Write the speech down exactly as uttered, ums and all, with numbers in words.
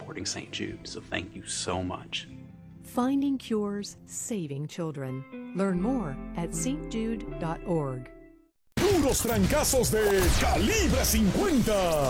supporting Saint Jude. So thank you so much. Finding cures, saving children. Learn more at s t jude dot org. Puros trancazos de Calibre cincuenta.